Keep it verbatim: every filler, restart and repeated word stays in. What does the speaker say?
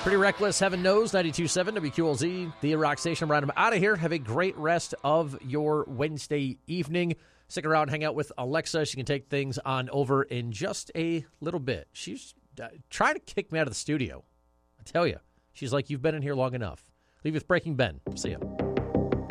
Pretty Reckless, Heaven Knows, ninety-two point seven W Q L Z, the Rock Station. Right, I'm out of here. Have a great rest of your Wednesday evening. Stick around, hang out with Alexa. She can take things on over in just a little bit. She's uh, trying to kick me out of the studio. I tell you, she's like, you've been in here long enough. Leave with Breaking Ben. See ya.